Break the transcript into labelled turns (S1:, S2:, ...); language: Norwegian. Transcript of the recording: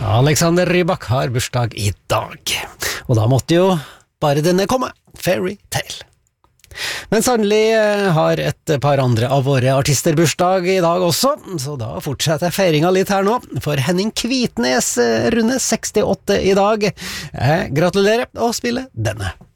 S1: Alexander Rybak har bursdag I dag, og da måtte jo bare denne komme, Fairy Tale. Men sannelig har et par andre av våre artister bursdag I dag også, så da fortsetter feiringa litt her nå, for Henning Kvitnes runder 68 I dag. Gratulerer og spille denne.